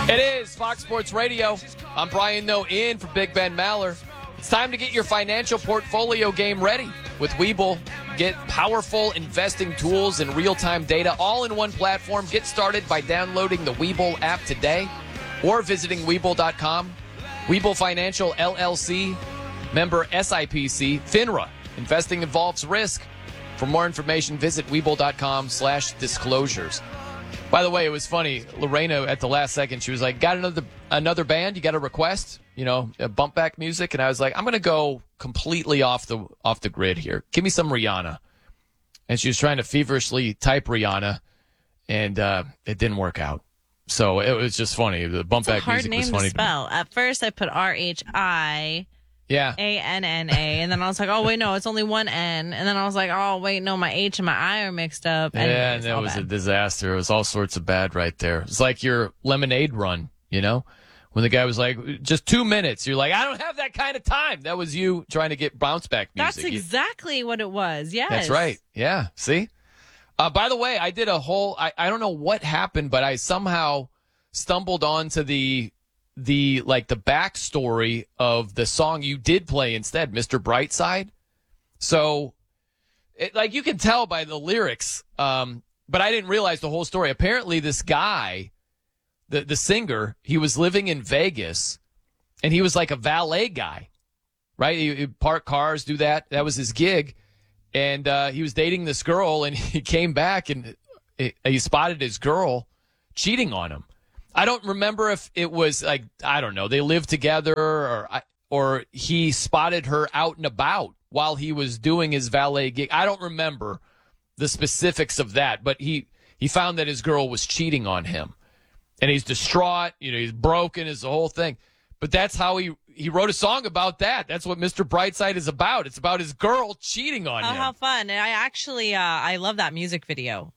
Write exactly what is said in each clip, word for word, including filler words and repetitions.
It is Fox Sports Radio. I'm Brian Noe in for Big Ben Maller. It's time to get your financial portfolio game ready with Webull. Get powerful investing tools and real-time data all in one platform. Get started by downloading the Webull app today or visiting Webull dot com. Webull Financial, L L C, member S I P C, FINRA. Investing involves risk. For more information, visit Webull dot com slash disclosures. By the way, it was funny. Lorena, at the last second, she was like, got another another band? You got a request? You know, a bump back music? And I was like, I'm going to go completely off the off the grid here. Give me some Rihanna. And she was trying to feverishly type Rihanna, and uh, it didn't work out. So it was just funny. The bump back music was funny. It's a hard name to spell. At first, I put R H I Yeah. A N N A, and then I was like, oh, wait, no, it's only one N. And then I was like, oh, wait, no, my H and my I are mixed up. And yeah, and that was bad. A disaster. It was all sorts of bad right there. It's like your lemonade run, you know? When the guy was like, just two minutes, you're like, I don't have that kind of time. That was you trying to get bounce back music. That's exactly what it was, yes. That's right. Yeah, see? Uh, by the way, I did a whole, I, I don't know what happened, but I somehow stumbled onto the the like the backstory of the song you did play instead, Mister Brightside. So, it, like you can tell by the lyrics, um, but I didn't realize the whole story. Apparently, this guy, the the singer, he was living in Vegas, and he was like a valet guy, right? He, he park cars, do that. That was his gig, and uh, he was dating this girl, and he came back and he, he spotted his girl cheating on him. I don't remember if it was like, I don't know, they lived together or or he spotted her out and about while he was doing his valet gig. I don't remember the specifics of that, but he, he found that his girl was cheating on him. And he's distraught, you know, he's broken, is the whole thing. But that's how he, he wrote a song about that. That's what Mister Brightside is about. It's about his girl cheating on oh, him. How fun. And I actually, uh, I love that music video.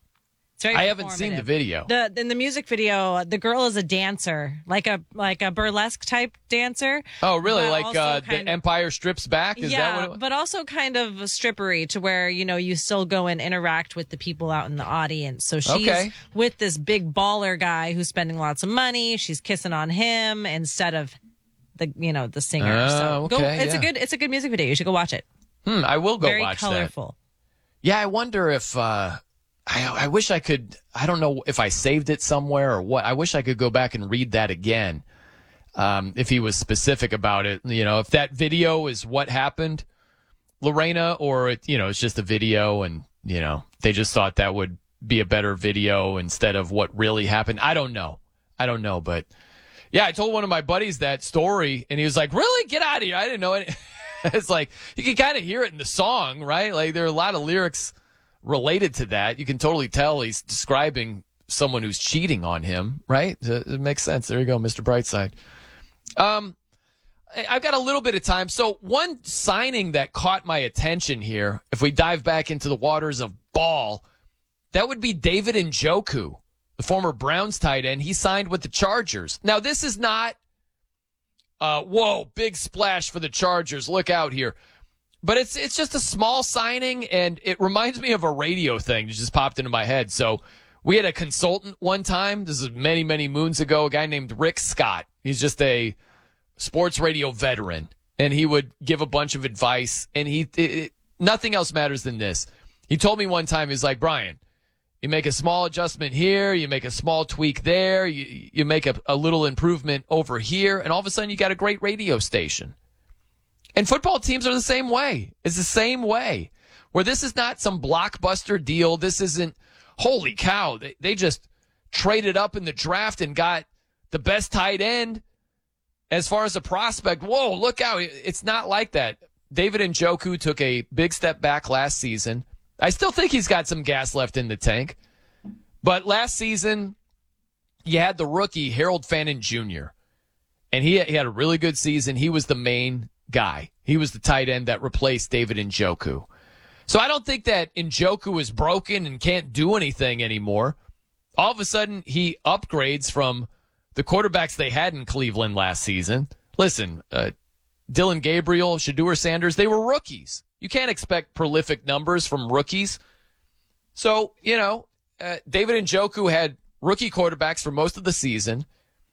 I haven't seen the video. The in the music video, the girl is a dancer, like a like a burlesque type dancer. Oh, really? Like uh, the of, Empire Strips Back? Is yeah, that what it was? But also kind of strippery to where, you know, you still go and interact with the people out in the audience. So she's okay. with this big baller guy who's spending lots of money. She's kissing on him instead of the you know the singer. Uh, so okay, go, it's yeah. a good it's a good music video. You should go watch it. Hmm, I will go Very watch colorful. that. Yeah, I wonder if. Uh, I, I wish I could, I don't know if I saved it somewhere or what. I wish I could go back and read that again. Um, if he was specific about it, you know, if that video is what happened, Lorena, or, it, you know, it's just a video and, you know, they just thought that would be a better video instead of what really happened. I don't know. I don't know. But yeah, I told one of my buddies that story and he was like, really? Get out of here. I didn't know it. It's like, you can kind of hear it in the song, right? Like there are a lot of lyrics related to that. You can totally tell he's describing someone who's cheating on him, right? It, it makes sense. There you go, Mister Brightside. Um, I've got a little bit of time. So one signing that caught my attention here, if we dive back into the waters of ball, that would be David Njoku, the former Browns tight end. He signed with the Chargers. Now, this is not, uh, whoa, big splash for the Chargers. Look out here. But it's it's just a small signing, and it reminds me of a radio thing that just popped into my head. So we had a consultant one time. This is many, many moons ago, a guy named Rick Scott. He's just a sports radio veteran, and he would give a bunch of advice, and he it, it, nothing else matters than this. He told me one time, he's like, Brian, you make a small adjustment here, you make a small tweak there, you, you make a, a little improvement over here, and all of a sudden you got a great radio station. And football teams are the same way. It's the same way. Where this is not some blockbuster deal. This isn't, holy cow, they, they just traded up in the draft and got the best tight end as far as a prospect. Whoa, look out. It's not like that. David Njoku took a big step back last season. I still think he's got some gas left in the tank. But last season, you had the rookie, Harold Fannin Junior And he, he had a really good season. He was the main guy. He was the tight end that replaced David Njoku. So I don't think that Njoku is broken and can't do anything anymore. All of a sudden, he upgrades from the quarterbacks they had in Cleveland last season. Listen, uh, Dylan Gabriel, Shedeur Sanders, they were rookies. You can't expect prolific numbers from rookies. So, you know, uh, David Njoku had rookie quarterbacks for most of the season.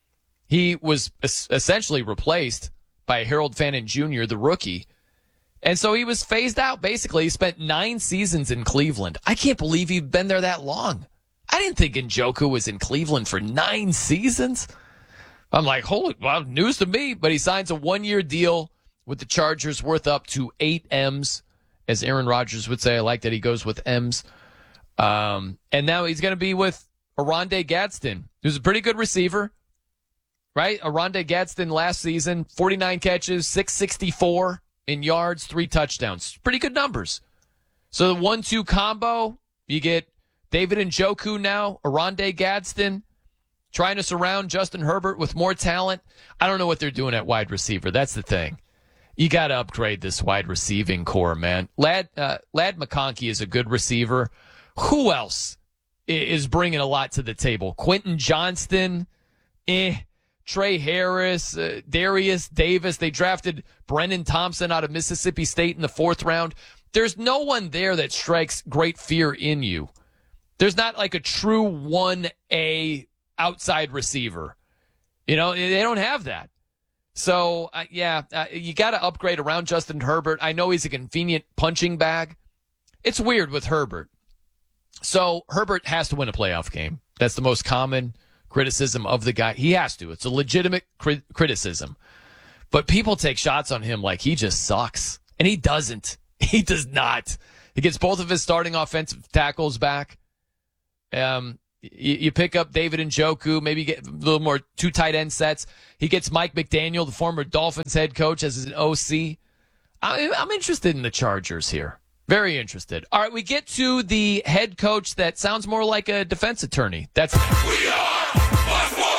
he was es- essentially replaced by Harold Fannin Junior, the rookie. And so he was phased out, basically. He spent nine seasons in Cleveland. I can't believe he'd been there that long. I didn't think Njoku was in Cleveland for nine seasons. I'm like, holy, well, news to me. But he signs a one-year deal with the Chargers worth up to eight M's. As Aaron Rodgers would say, I like that he goes with M's. Um, and now he's going to be with Oronde Gadsden, who's a pretty good receiver, right? Oronde Gadsden last season, forty-nine catches, six sixty-four in yards, three touchdowns. Pretty good numbers. So the one two combo, you get David Njoku now, Oronde Gadsden, trying to surround Justin Herbert with more talent. I don't know what they're doing at wide receiver. That's the thing. You got to upgrade this wide receiving core, man. Lad, uh, Lad McConkey is a good receiver. Who else is bringing a lot to the table? Quentin Johnston, eh. Trey Harris, uh, Darius Davis. They drafted Brennan Thompson out of Mississippi State in the fourth round. There's no one there that strikes great fear in you. There's not like a true one A outside receiver. You know, they don't have that. So, uh, yeah, uh, you got to upgrade around Justin Herbert. I know he's a convenient punching bag. It's weird with Herbert. So, Herbert has to win a playoff game. That's the most common criticism of the guy. He has to. It's a legitimate cri- criticism. But people take shots on him like he just sucks. And he doesn't. He does not. He gets both of his starting offensive tackles back. Um, you, you pick up David Njoku, maybe get a little more two tight end sets. He gets Mike McDaniel, the former Dolphins head coach, as an O C. I, I'm interested in the Chargers here. Very interested. All right, we get to the head coach that sounds more like a defense attorney. That's We are Sports.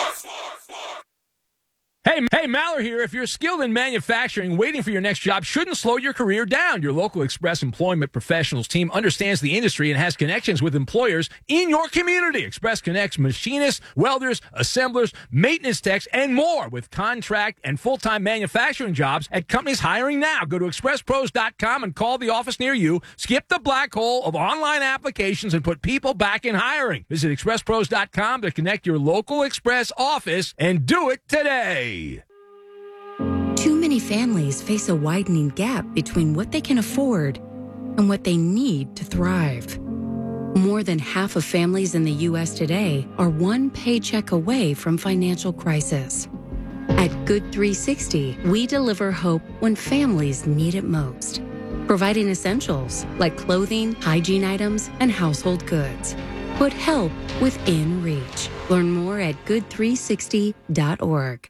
Hey, hey, Maller here. If you're skilled in manufacturing, waiting for your next job shouldn't slow your career down. Your local Express Employment Professionals team understands the industry and has connections with employers in your community. Express connects machinists, welders, assemblers, maintenance techs, and more with contract and full-time manufacturing jobs at companies hiring now. Go to express pros dot com and call the office near you. Skip the black hole of online applications and put people back in hiring. Visit express pros dot com to connect your local Express office and do it today. Too many families face a widening gap between what they can afford and what they need to thrive. More than half of families in the U S today are one paycheck away from financial crisis. At Good three sixty, we deliver hope when families need it most, providing essentials like clothing, hygiene items, and household goods. Put help within reach. Learn more at good three sixty dot org.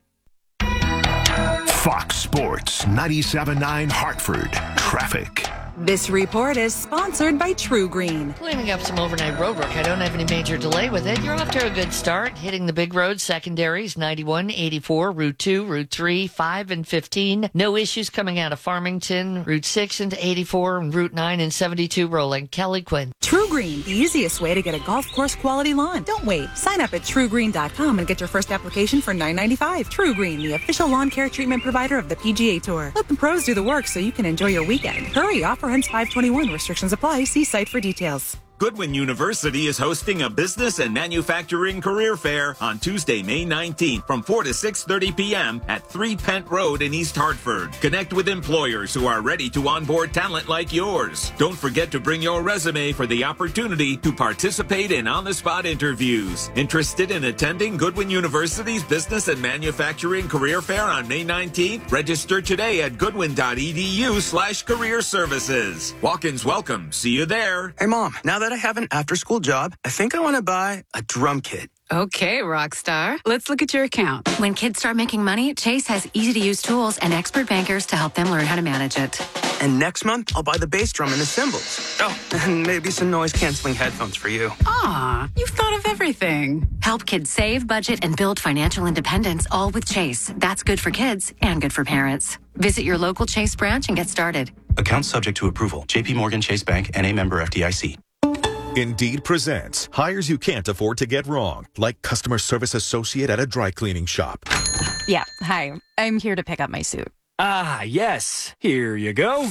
Fox Sports ninety-seven point nine Hartford. Traffic. This report is sponsored by True Green. Cleaning up some overnight roadwork. I don't have any major delay with it. You're off to a good start. Hitting the big roads, secondaries, ninety-one, eighty-four, Route two, Route three, five, and fifteen. No issues coming out of Farmington, Route six into eighty-four, and Route nine and seventy-two rolling. Kelly Quinn. True Green, the easiest way to get a golf course quality lawn. Don't wait. Sign up at true green dot com and get your first application for nine ninety-five. True Green, the official lawn care treatment provider of the P G A Tour. Let the pros do the work so you can enjoy your weekend. Hurry, offer ends five twenty-one. Restrictions apply. See site for details. Goodwin University is hosting a business and manufacturing career fair on Tuesday, May nineteenth from four to six thirty p.m. at three Pent Road in East Hartford. Connect with employers who are ready to onboard talent like yours. Don't forget to bring your resume for the opportunity to participate in on-the-spot interviews. Interested in attending Goodwin University's Business and Manufacturing Career Fair on May nineteenth? Register today at goodwin.edu slash career services. Walk-ins welcome. See you there. Hey, Mom, now that I have an after-school job, I think I want to buy a drum kit. Okay, Rockstar. Let's look at your account. When kids start making money, Chase has easy-to-use tools and expert bankers to help them learn how to manage it. And next month, I'll buy the bass drum and the cymbals. Oh, and maybe some noise-canceling headphones for you. Aw, you've thought of everything. Help kids save, budget, and build financial independence, all with Chase. That's good for kids and good for parents. Visit your local Chase branch and get started. Account subject to approval. J P Morgan Chase Bank, N A member F D I C. Indeed presents hires you can't afford to get wrong, like customer service associate at a dry cleaning shop. Yeah, hi. I'm here to pick up my suit. Ah, yes. Here you go.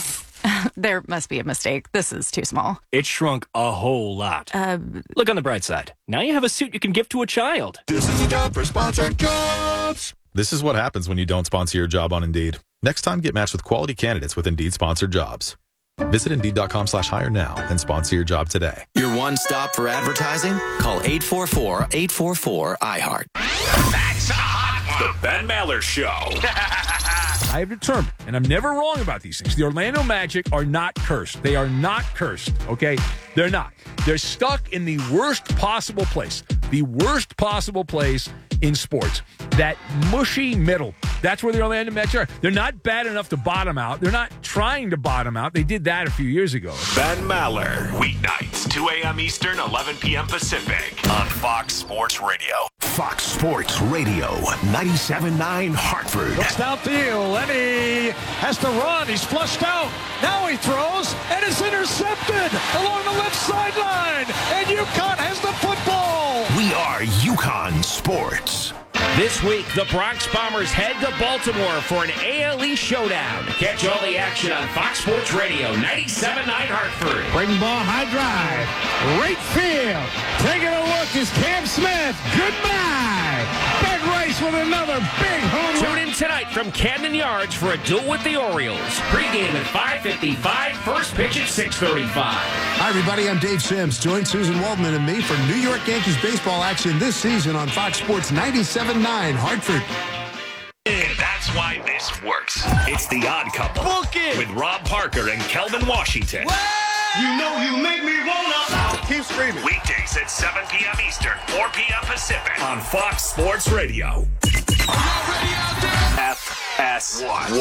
There must be a mistake. This is too small. It shrunk a whole lot. Uh, Look on the bright side. Now you have a suit you can give to a child. This is a job for sponsored jobs. This is what happens when you don't sponsor your job on Indeed. Next time, get matched with quality candidates with Indeed sponsored jobs. Visit Indeed.com slash hire now and sponsor your job today. Your one stop for advertising? Call eight four four, eight four four, I heart. That's a hot one. The Ben Maller Show. I have determined, and I'm never wrong about these things, the Orlando Magic are not cursed. They are not cursed, okay? They're not. They're stuck in the worst possible place. The worst possible place in sports. That mushy middle. That's where the Orlando Magic are. They're not bad enough to bottom out. They're not trying to bottom out. They did that a few years ago. Ben Maller. Weeknights, two a.m. Eastern, eleven p.m. Pacific on Fox Sports Radio. Fox Sports Radio, ninety-seven point nine Hartford. Looks downfield. Lenny has to run. He's flushed out. Now he throws, and it's intercepted along the left sideline. And UConn has the football. We are UConn Sports. This week, the Bronx Bombers head to Baltimore for an A L E showdown. Catch all the action on Fox Sports Radio, ninety-seven point nine Hartford. Breaking ball, high drive, right field. Taking a look is Cam Smith. Goodbye. Big race with another big home run. Tune in tonight from Camden Yards for a duel with the Orioles. Pre-game at five fifty-five, first pitch at six thirty-five. Hi, everybody. I'm Dave Sims. Join Susan Waldman and me for New York Yankees baseball action this season on Fox Sports ninety-seven point nine Hartford. And that's why this works. It's The Odd Couple. Book it. With Rob Parker and Kelvin Washington. What? You know you make me wanna. Keep screaming. Weekdays at seven p.m. Eastern, four p.m. Pacific on Fox Sports Radio. F S one.